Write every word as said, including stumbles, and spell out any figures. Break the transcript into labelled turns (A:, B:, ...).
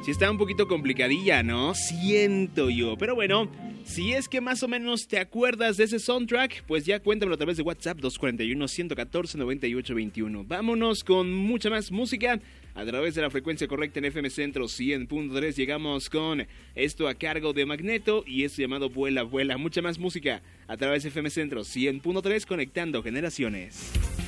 A: Sí está un poquito complicadilla, ¿no? Siento yo. Pero bueno, si es que más o menos te acuerdas de ese soundtrack, pues ya cuéntamelo a través de WhatsApp dos cuatro uno, uno uno cuatro, nueve ocho dos uno. Vámonos con mucha más música a través de la frecuencia correcta en F M Centro cien punto tres. Llegamos con esto a cargo de Magneto y esto llamado Vuela, Vuela. Mucha más música a través de F M Centro cien punto tres, conectando generaciones.